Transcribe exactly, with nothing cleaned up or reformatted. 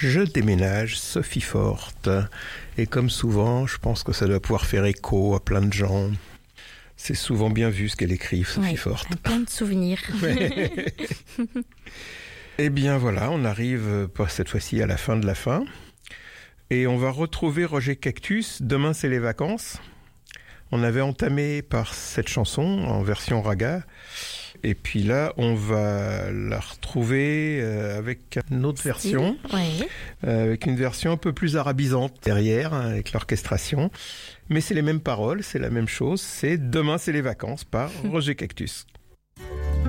Je déménage, Sophie Forte. Et comme souvent, je pense que ça doit pouvoir faire écho à plein de gens. C'est souvent bien vu ce qu'elle écrit, Sophie ouais, Forte. Plein de souvenirs. Eh bien voilà, on arrive pour cette fois-ci à la fin de la fin. Et on va retrouver Roger Cactus. Demain, c'est les vacances. On avait entamé par cette chanson en version raga. Et puis là, on va la retrouver avec une autre version. Ouais. Avec une version un peu plus arabisante derrière, avec l'orchestration. Mais c'est les mêmes paroles, c'est la même chose. C'est Demain, c'est les vacances par Roger Cactus.